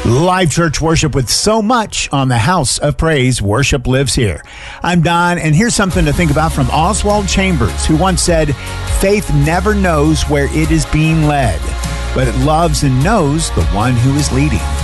Live church worship with so much on the House of Praise. Worship lives here. I'm Don, and here's something to think about from Oswald Chambers, who once said, "Faith never knows where it is being led, but it loves and knows the one who is leading."